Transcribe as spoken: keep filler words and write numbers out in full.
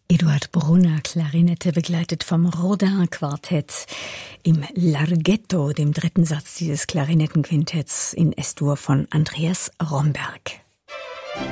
Eduard Brunner, Klarinette, begleitet vom Rodin-Quartett im Larghetto, dem dritten Satz dieses Klarinettenquintetts in S-Dur von Andreas Romberg.